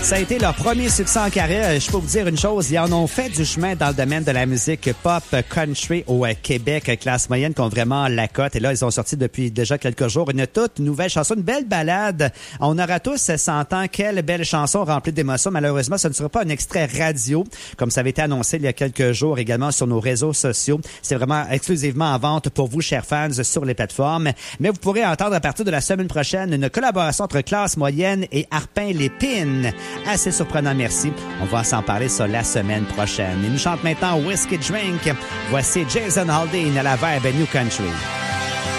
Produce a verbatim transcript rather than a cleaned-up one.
Ça a été leur premier succès en carrière. Je peux vous dire une chose, ils en ont fait du chemin dans le domaine de la musique pop country au Québec, classe moyenne, qui ont vraiment la cote. Et là, ils ont sorti depuis déjà quelques jours une toute nouvelle chanson, une belle balade. On aura tous s'entend quelle belle chanson remplie d'émotions. Malheureusement, ce ne sera pas un extrait radio, comme ça avait été annoncé il y a quelques jours également sur nos réseaux sociaux. C'est vraiment exclusivement en vente pour vous, chers fans, sur les plateformes. Mais vous pourrez entendre à partir de la semaine prochaine une collaboration entre classe moyenne et Arpin Lépine. Assez surprenant, merci. On va s'en parler ça la semaine prochaine. Il nous chante maintenant Whiskey Drink. Voici Jason Aldean à la Vibe New Country.